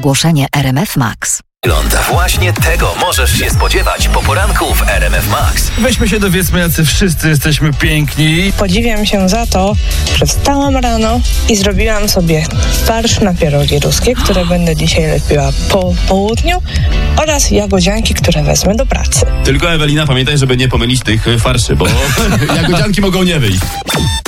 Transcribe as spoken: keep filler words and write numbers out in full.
Ogłoszenie R M F Max. Właśnie tego możesz się spodziewać po poranku w R M F Max. Weźmy się dowiedzmy, jacy wszyscy jesteśmy piękni. Podziwiam się za to, że wstałam rano i zrobiłam sobie farsz na pierogi ruskie, które będę dzisiaj lepiła po południu, oraz jagodzianki, które wezmę do pracy. Tylko Ewelina, pamiętaj, żeby nie pomylić tych farszy, bo jagodzianki mogą nie wyjść.